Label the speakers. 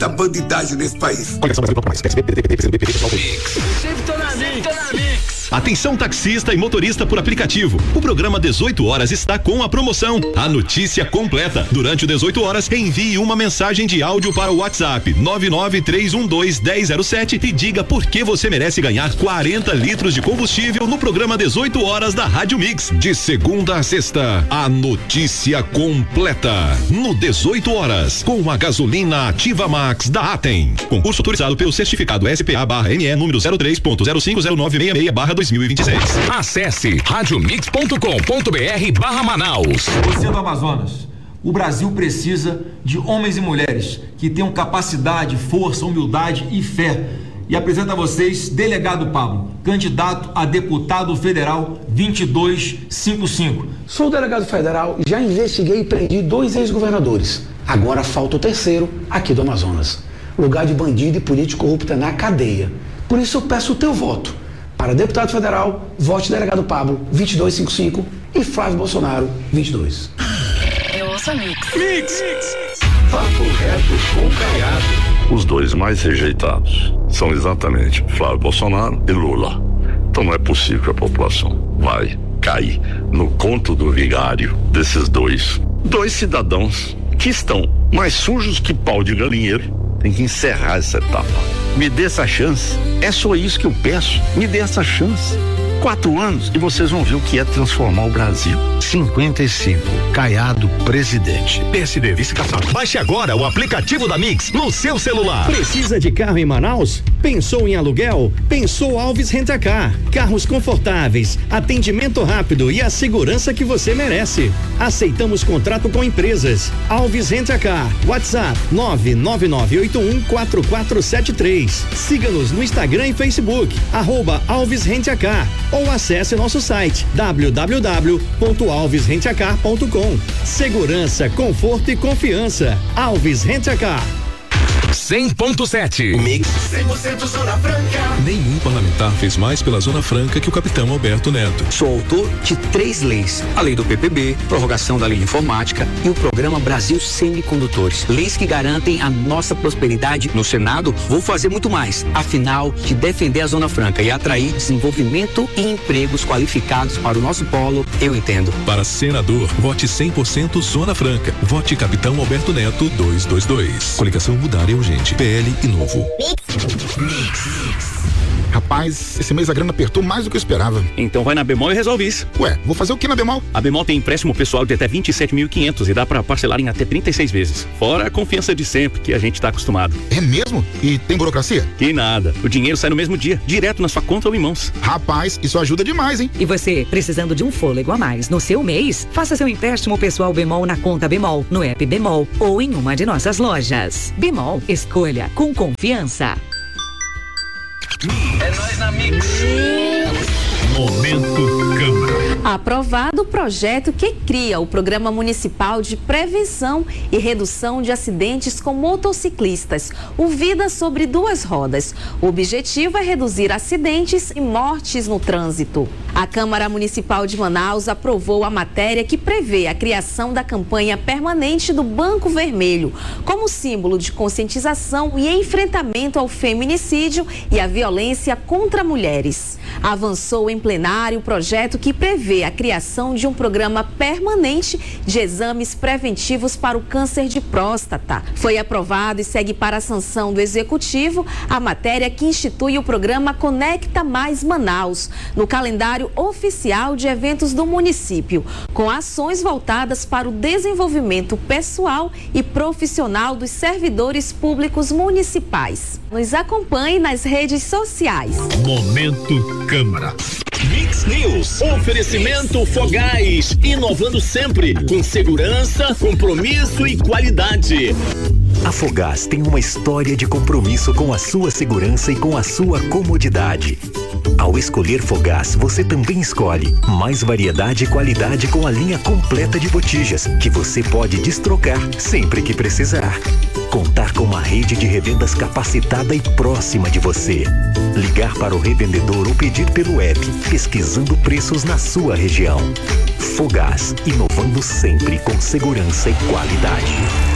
Speaker 1: da bandidagem nesse país.
Speaker 2: Atenção taxista e motorista por aplicativo. O programa 18 horas está com a promoção. A notícia completa. Durante o 18 horas, envie uma mensagem de áudio para o WhatsApp 993121007 e diga por que você merece ganhar 40 litros de combustível no programa 18 horas da Rádio Mix. De segunda a sexta, a notícia completa. No 18 horas, com a gasolina Ativa Max da Atem. Concurso autorizado pelo certificado SPA/ME número 03.050966/2026.
Speaker 3: Acesse radiomix.com.br/Manaus.
Speaker 4: Você do Amazonas, o Brasil precisa de homens e mulheres que tenham capacidade, força, humildade e fé. E apresento a vocês Delegado Pablo, candidato a deputado federal 2255.
Speaker 5: Sou delegado federal e já investiguei e prendi 2 ex-governadores. Agora falta o terceiro aqui do Amazonas. Lugar de bandido e político corrupto na cadeia. Por isso eu peço o teu voto. Para deputado federal, vote Delegado Pablo 2255 e Flávio Bolsonaro 22.
Speaker 6: Eu ouço a Mix.
Speaker 1: Papo reto com Caiado.
Speaker 7: Os dois mais rejeitados são exatamente Flávio Bolsonaro e Lula. Então não é possível que a população vai cair no conto do vigário desses dois cidadãos que estão mais sujos que pau de galinheiro. Tem que encerrar essa etapa. Me dê essa chance. É só isso que eu peço. Me dê essa chance. 4 anos e vocês vão ver o que é transformar o Brasil. 55. Caiado, presidente.
Speaker 2: PSD vice-caçado. Baixe agora o aplicativo da Mix no seu celular.
Speaker 8: Precisa de carro em Manaus? Pensou em aluguel? Pensou Alves Rent-A-Car. Carros confortáveis, atendimento rápido e a segurança que você merece. Aceitamos contrato com empresas. Alves Rent-A-Car. WhatsApp 999814473. Siga-nos no Instagram e Facebook @Alves Rent-A-Car ou acesse nosso site www.alvesrentacar.com. Segurança, conforto e confiança. Alves Rent-A-Car.
Speaker 3: 100.7
Speaker 1: Mix 100% Zona Franca.
Speaker 9: Nenhum parlamentar fez mais pela Zona Franca que o capitão Alberto Neto.
Speaker 10: Sou autor de 3 leis: a lei do PPB, prorrogação da lei de informática e o programa Brasil Semicondutores. Leis que garantem a nossa prosperidade. No Senado, vou fazer muito mais. Afinal, de defender a Zona Franca e atrair desenvolvimento e empregos qualificados para o nosso polo, eu entendo.
Speaker 9: Para senador, vote 100% Zona Franca. Vote capitão Alberto Neto 222. Coligação Mudar é urgente. PL e Novo.
Speaker 11: Rapaz, esse mês a grana apertou mais do que eu esperava.
Speaker 12: Então vai na Bemol e resolve isso.
Speaker 11: Ué, vou fazer o que na Bemol?
Speaker 12: A Bemol tem empréstimo pessoal de até 27.500 e dá pra parcelar em até 36 vezes. Fora a confiança de sempre, que a gente tá acostumado.
Speaker 11: É mesmo? E tem burocracia?
Speaker 12: Que nada. O dinheiro sai no mesmo dia, direto na sua conta ou em mãos.
Speaker 11: Rapaz, isso ajuda demais, hein?
Speaker 13: E você, precisando de um fôlego a mais no seu mês? Faça seu empréstimo pessoal Bemol na conta Bemol, no app Bemol ou em uma de nossas lojas. Bemol, escolha com confiança.
Speaker 3: É nóis na Mix.
Speaker 2: Momento Câmara.
Speaker 14: Aprovado o projeto que cria o Programa Municipal de Prevenção e Redução de Acidentes com Motociclistas, o Vida sobre 2 Rodas. O objetivo é reduzir acidentes e mortes no trânsito. A Câmara Municipal de Manaus aprovou a matéria que prevê a criação da campanha permanente do Banco Vermelho, como símbolo de conscientização e enfrentamento ao feminicídio e à violência contra mulheres. Avançou em plenário o projeto que prevê a criação de um programa permanente de exames preventivos para o câncer de próstata. Foi aprovado e segue para a sanção do Executivo a matéria que institui o programa Conecta Mais Manaus, no calendário oficial de eventos do município, com ações voltadas para o desenvolvimento pessoal e profissional dos servidores públicos municipais. Nos acompanhe nas redes sociais.
Speaker 2: Momento Câmara.
Speaker 3: Mix News. Oferecimento Fogás. Inovando sempre. Com segurança, compromisso e qualidade.
Speaker 15: A Fogás tem uma história de compromisso com a sua segurança e com a sua comodidade. Ao escolher Fogás, você também escolhe mais variedade e qualidade com a linha completa de botijas, que você pode destrocar sempre que precisar. Contar com uma rede de revendas capacitada e próxima de você. Ligar para o revendedor ou pedir pelo app, pesquisando preços na sua região. Fogás, inovando sempre com segurança e qualidade.